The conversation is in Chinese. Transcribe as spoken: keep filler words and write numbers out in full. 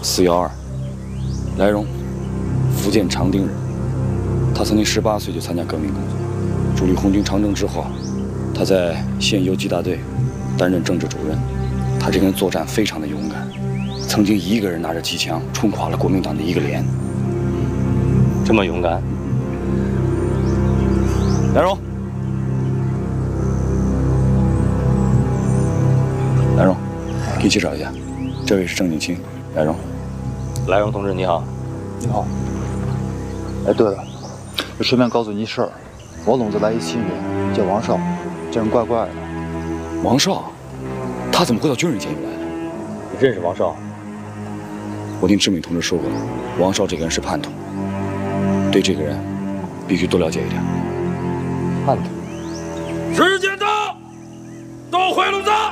四幺二，来荣，福建长汀人。他曾经十八岁就参加革命工作，助力红军长征之后，他在县游击大队担任政治主任。他这个人作战非常的勇敢，曾经一个人拿着机枪冲垮了国民党的一个连。 这么勇敢。 来荣，来荣，给你介绍一下，这位是郑景清。来荣， 来荣同志你好。 你好。哎，对了，顺便告诉你一事儿，我笼子来一亲人，叫王少，这人怪怪的。 王少，他怎么会到军人监狱来的？ 你认识王少？ 我听志敏同志说过，王少这个人是叛徒，对这个人必须多了解一点。 叛徒？